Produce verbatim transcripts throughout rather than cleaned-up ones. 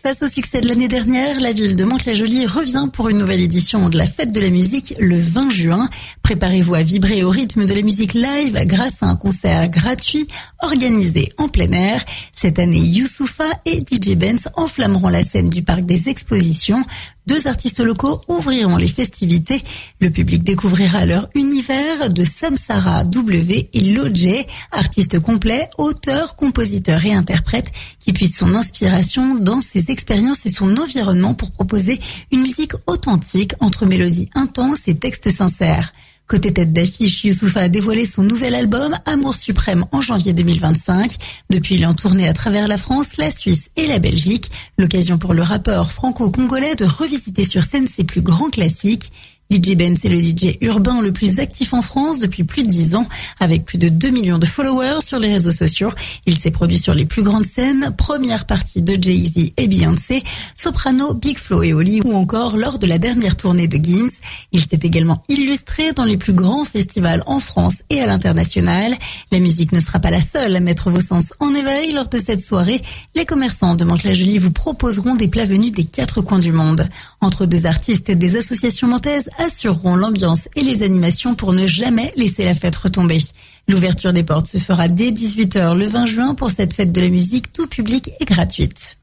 Face au succès de l'année dernière, la ville de Mantes-la-Jolie revient pour une nouvelle édition de la Fête de la musique le vingt juin. Préparez-vous à vibrer au rythme de la musique live grâce à un concert gratuit organisé en plein air. Cette année, Youssoupha et D J Benz enflammeront la scène du parc des expositions. Deux artistes locaux ouvriront les festivités. Le public découvrira leur univers de Samsara W et Lojay, artistes complets, auteurs, compositeurs et interprètes qui puisent son inspiration dans ses expériences et son environnement pour proposer une musique authentique entre mélodies intenses et textes sincères. Côté tête d'affiche, Youssoupha a dévoilé son nouvel album Amour Suprême en janvier deux mille vingt-cinq. Depuis, il est en tournée à travers la France, la Suisse et la Belgique. L'occasion pour le rappeur franco-congolais de revisiter sur scène ses plus grands classiques. D J Benz est le D J urbain le plus actif en France depuis plus de dix ans. Avec plus de deux millions de followers sur les réseaux sociaux, il s'est produit sur les plus grandes scènes, première partie de Jay-Z et Beyoncé, Soprano, Big Flo et Oli ou encore lors de la dernière tournée de Gims. Il s'est également illustré dans les plus grands festivals en France et à l'international. La musique ne sera pas la seule à mettre vos sens en éveil. Lors de cette soirée, les commerçants de Mantes-la-Jolie vous proposeront des plats venus des quatre coins du monde. Entre deux artistes et des associations mantaises assureront l'ambiance et les animations pour ne jamais laisser la fête retomber. L'ouverture des portes se fera dès dix-huit heures le vingt juin pour cette fête de la musique tout public et gratuite.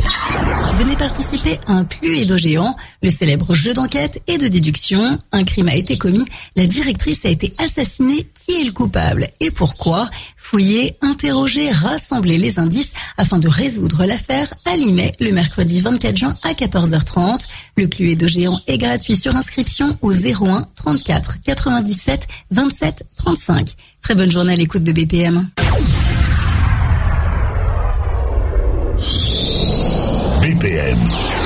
Venez participer à un Cluedo géant, le célèbre jeu d'enquête et de déduction. Un crime a été commis, la directrice a été assassinée. Qui est le coupable et pourquoi? Fouiller, interroger, rassembler les indices afin de résoudre l'affaire à Limay le mercredi vingt-quatre juin à quatorze heures trente. Le Cluedo géant est gratuit sur inscription au zéro un trente-quatre quatre-vingt-dix-sept vingt-sept trente-cinq. Très bonne journée à l'écoute de B P M. B P M.